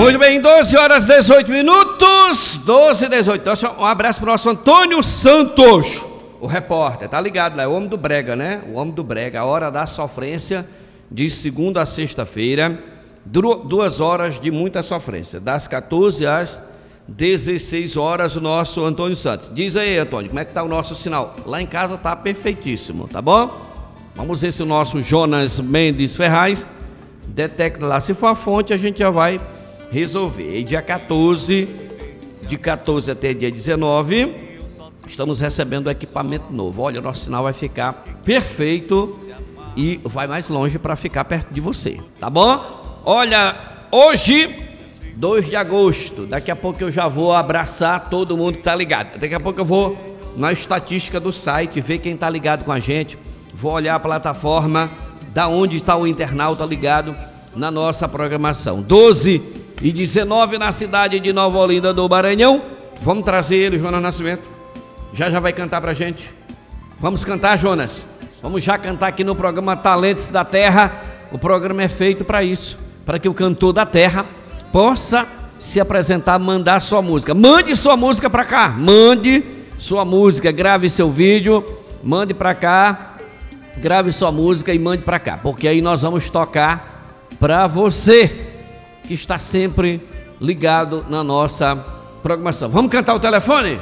Muito bem, 12 horas 18 minutos, 12 e 18. Então, um abraço para o nosso Antônio Santos, o repórter, tá ligado, né? O homem do brega, né? O homem do brega, a hora da sofrência, de segunda a sexta-feira, 2 horas de muita sofrência, das 14 às 16 horas, o nosso Antônio Santos. Diz aí, Antônio, como é que tá o nosso sinal? Lá em casa tá perfeitíssimo, tá bom? Vamos ver se o nosso Jonas Mendes Ferraz detecta lá. Se for a fonte, a gente já vai resolver. E dia 14, de 14 até dia 19, estamos recebendo equipamento novo. Olha, o nosso sinal vai ficar perfeito e vai mais longe para ficar perto de você, tá bom? Olha, hoje, 2 de agosto, daqui a pouco eu já vou abraçar todo mundo que tá ligado. Daqui a pouco eu vou na estatística do site, ver quem tá ligado com a gente. Vou olhar a plataforma, da onde está o internauta ligado na nossa programação. 12 e 19 na cidade de Nova Olinda do Maranhão. Vamos trazer ele, Jonas Nascimento. Já vai cantar pra gente. Vamos cantar, Jonas. Vamos já cantar aqui no programa Talentos da Terra. O programa é feito para isso, para que o cantor da terra possa se apresentar, mandar sua música. Mande sua música para cá. Mande sua música, grave seu vídeo, mande para cá, grave sua música e mande para cá, porque aí nós vamos tocar para você que está sempre ligado na nossa programação. Vamos cantar o telefone?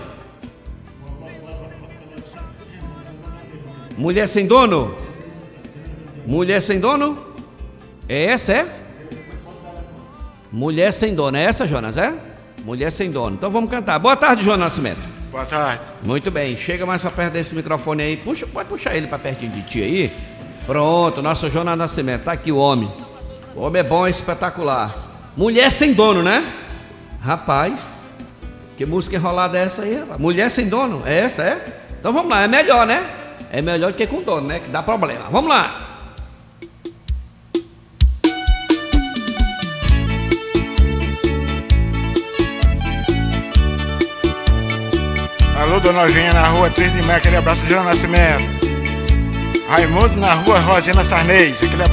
Mulher sem dono? Mulher sem dono? É essa, é? Mulher sem dono, é essa, Jonas, é? Mulher sem dono. Então vamos cantar. Boa tarde, Jonas Nascimento. Boa tarde. Muito bem, chega mais pra perto desse microfone aí. Puxa, pode puxar ele pra pertinho de ti aí. Pronto, nosso Jonas Nascimento. Tá aqui o homem. O homem é bom, é espetacular. Mulher sem dono, né? Rapaz, que música enrolada é essa aí, rapaz? Mulher sem dono, é essa, é? Então vamos lá, é melhor, né? É melhor que com dono, né? Que dá problema. Vamos lá. Alô, Dona Eugênia na rua 3 de maio, aquele abraço de Jonas Nascimento. Raimundo na rua Rosina Sarnez, aquele abraço.